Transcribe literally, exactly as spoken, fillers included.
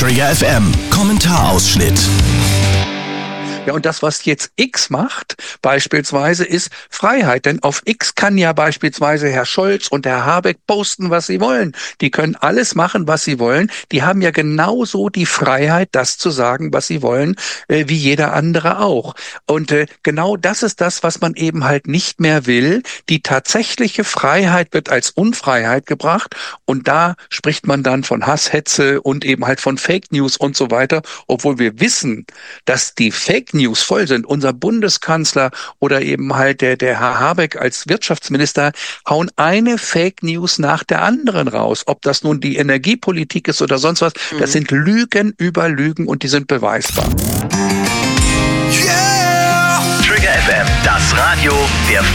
Trigger F M Kommentarausschnitt. Ja, und das, was jetzt X macht, beispielsweise, ist Freiheit. Denn auf X kann ja beispielsweise Herr Scholz und Herr Habeck posten, was sie wollen. Die können alles machen, was sie wollen. Die haben ja genauso die Freiheit, das zu sagen, was sie wollen, äh, wie jeder andere auch. Und äh, genau das ist das, was man eben halt nicht mehr will. Die tatsächliche Freiheit wird als Unfreiheit gebracht. Und da spricht man dann von Hasshetze und eben halt von Fake News und so weiter. Obwohl wir wissen, dass die Fake News voll sind. Unser Bundeskanzler oder eben halt der, der Herr Habeck als Wirtschaftsminister hauen eine Fake News nach der anderen raus. Ob das nun die Energiepolitik ist oder sonst was, mhm. das sind Lügen über Lügen und die sind beweisbar. Yeah! Trigger F M, das Radio der